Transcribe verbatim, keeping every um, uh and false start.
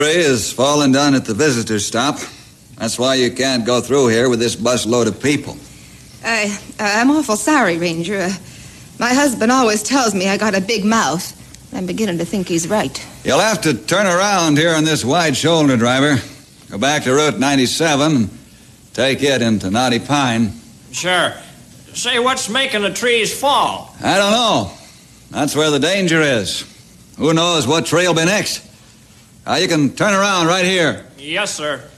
Tree is fallen down at the visitor stop. That's why you can't go through here with this busload of people. I, uh, I'm awful sorry, Ranger. Uh, my husband always tells me I got a big mouth. I'm beginning to think he's right. You'll have to turn around here on this wide shoulder, driver. Go back to Route ninety-seven and take it into Knotty Pine. Sure. Say, what's making the trees fall? I don't know. That's where the danger is. Who knows what tree will be next? Uh, you can turn around right here. Yes, sir.